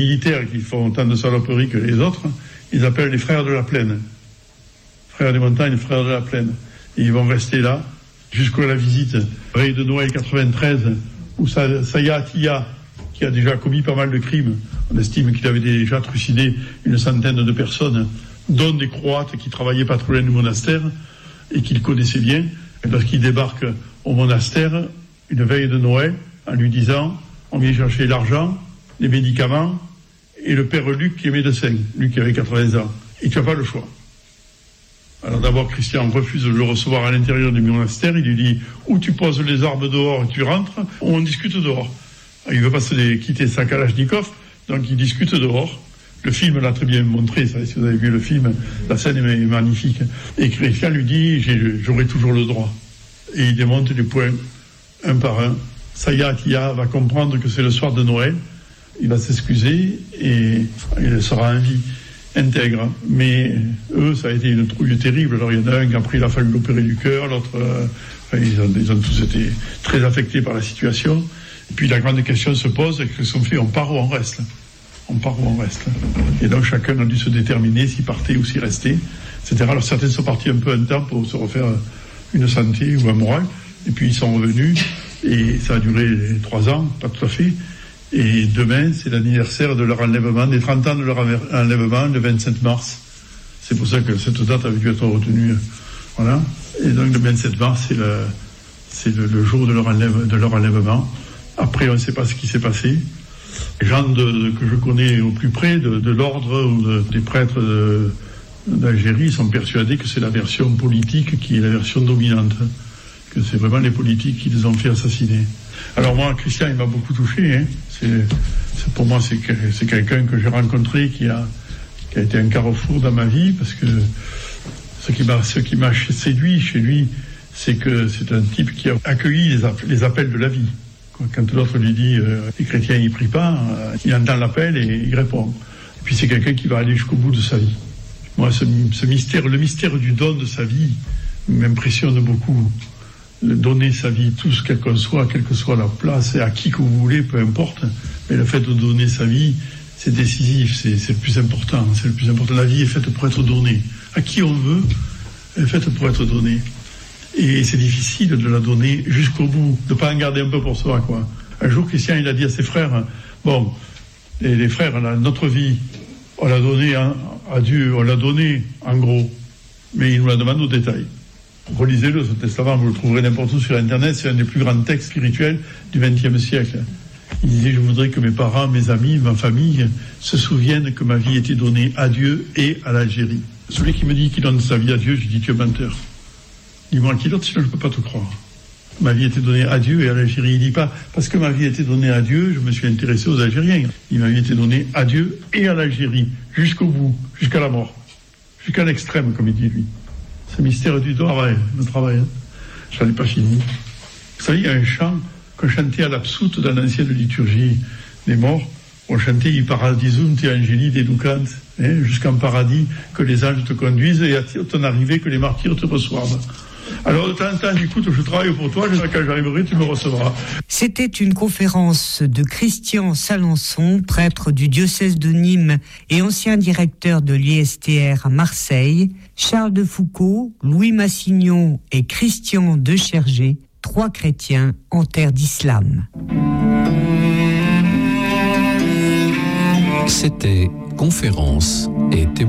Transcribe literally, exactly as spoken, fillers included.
militaires qui font autant de saloperies que les autres, ils appellent les frères de la plaine. Frères des montagnes, frères de la plaine. Et ils vont rester là jusqu'à la visite, veille de Noël quatre-vingt-treize, où Saya Atilla, qui a déjà commis pas mal de crimes, on estime qu'il avait déjà trucidé une centaine de personnes, dont des Croates qui travaillaient pas trop loin du monastère et qu'il connaissait bien, et lorsqu'il débarque au monastère, une veille de Noël, en lui disant, on vient chercher l'argent, les médicaments, et le père Luc qui est médecin, lui qui avait quatre-vingts ans, et tu n'as pas le choix. Alors d'abord, Christian refuse de le recevoir à l'intérieur du monastère. Il lui dit, ou tu poses les armes dehors et tu rentres, ou on discute dehors. Il ne veut pas se les quitter sa Kalachnikov, donc il discute dehors. Le film l'a très bien montré, ça, si vous avez vu le film, la scène est magnifique. Et Christian lui dit, j'aurai toujours le droit. Et il démonte les points, un par un. Saya Atilla va comprendre que c'est le soir de Noël. Il va s'excuser et il sera en vie intègre, mais eux, ça a été une trouille terrible. Alors il y en a un qui a pris, il a fallu l'opérer du cœur, l'autre, euh, enfin, ils, ont, ils ont tous été très affectés par la situation. Et puis la grande question se pose, qu'est-ce qu'on fait? On part ou on reste? On part ou on reste? Et donc chacun a dû se déterminer s'il partait ou s'il restait, et cetera. Alors certains sont partis un peu un temps pour se refaire une santé ou un moral, et puis ils sont revenus, et ça a duré trois ans, pas tout à fait. Et demain, c'est l'anniversaire de leur enlèvement, des trente ans de leur enlèvement, le vingt-sept mars. C'est pour ça que cette date avait dû être retenue. Voilà. Et donc le vingt-sept mars, c'est le, c'est le, le jour de leur, enlève, de leur enlèvement. Après, on ne sait pas ce qui s'est passé. Les gens de, de, que je connais au plus près, de, de l'ordre ou de, des prêtres de, d'Algérie, sont persuadés que c'est la version politique qui est la version dominante. Que c'est vraiment les politiques qui les ont fait assassiner. Alors moi, Christian, il m'a beaucoup touché. Hein. C'est, c'est, pour moi, c'est, c'est quelqu'un que j'ai rencontré qui a, qui a été un carrefour dans ma vie, parce que ce qui m'a, ce qui m'a séduit chez lui, c'est que c'est un type qui a accueilli les, app- les appels de la vie. Quand l'autre lui dit euh, les chrétiens ils prient pas, euh, il entend l'appel et il répond. Et puis c'est quelqu'un qui va aller jusqu'au bout de sa vie. Moi, ce, ce mystère, le mystère du don de sa vie m'impressionne beaucoup. Donner sa vie, tout ce qu'elle conçoit, quelle que soit la place, et à qui que vous voulez, peu importe. Mais le fait de donner sa vie, c'est décisif, c'est, c'est le plus important. C'est le plus important. La vie est faite pour être donnée. À qui on veut, elle est faite pour être donnée. Et c'est difficile de la donner jusqu'au bout, de ne pas en garder un peu pour soi, quoi. Un jour, Christian, il a dit à ses frères, bon, les, les frères, là, notre vie, on l'a donnée à, à Dieu, on l'a donnée, en gros. Mais il nous la demande au détail. Relisez-le, ce testament, vous le trouverez n'importe où sur Internet, c'est un des plus grands textes spirituels du vingtième siècle. Il disait, je voudrais que mes parents, mes amis, ma famille se souviennent que ma vie était donnée à Dieu et à l'Algérie. Celui qui me dit qu'il donne sa vie à Dieu, je dis, tu es menteur. Dis-moi qui d'autre, sinon je ne peux pas te croire. Ma vie était donnée à Dieu et à l'Algérie. Il dit pas, parce que ma vie était donnée à Dieu, je me suis intéressé aux Algériens. Il m'a vie été donnée à Dieu et à l'Algérie, jusqu'au bout, jusqu'à la mort, jusqu'à l'extrême, comme il dit lui. Ce mystère du travail, le travail, hein. Ça n'est pas fini. Vous savez, il y a un chant qu'on chantait à l'Absoute dans l'ancienne liturgie des morts. On chantait « I paradisum te angeli deducant », hein, jusqu'en paradis, que les anges te conduisent et à ton arrivée que les martyrs te reçoivent. Alors de temps en temps, écoute, je travaille pour toi, quand j'arriverai, tu me recevras. C'était une conférence de Christian Salençon, prêtre du diocèse de Nîmes et ancien directeur de l'I S T R à Marseille, Charles de Foucauld, Louis Massignon et Christian de Chergé, trois chrétiens en terre d'islam. C'était Conférence et témoignage.